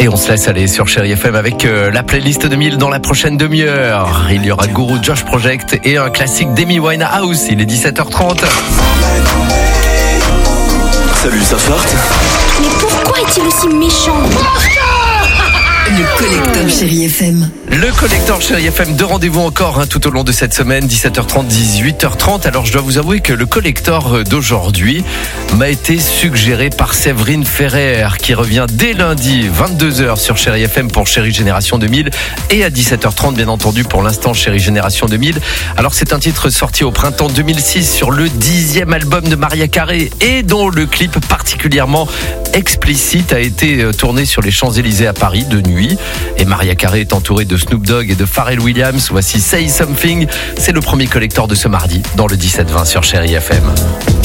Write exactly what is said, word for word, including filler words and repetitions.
Et on se laisse aller sur Chérie F M avec euh, la playlist deux mille dans la prochaine demi-heure. Il y aura Guru, Josh Project et un classique d'Amy Winehouse. Il est dix-sept heures trente. Salut, ça flirte? Mais pourquoi est-il aussi méchant? Le collecteur Chérie F M. Le collecteur Chérie F M, deux rendez-vous encore hein, tout au long de cette semaine, dix-sept heures trente, dix-huit heures trente. Alors je dois vous avouer que le collecteur d'aujourd'hui m'a été suggéré par Séverine Ferrer, qui revient dès lundi vingt-deux heures sur Chérie F M pour Chérie Génération deux mille et à dix-sept heures trente bien entendu pour l'instant Chérie Génération deux mille. Alors c'est un titre sorti au printemps deux mille six sur le dixième album de Mariah Carey et dont le clip particulièrement explicite a été tourné sur les Champs-Élysées à Paris de nuit. Et Mariah Carey est entourée de Snoop Dogg et de Pharrell Williams. Voici Say Something. C'est le premier collector de ce mardi dans le dix-sept vingt sur Chérie F M.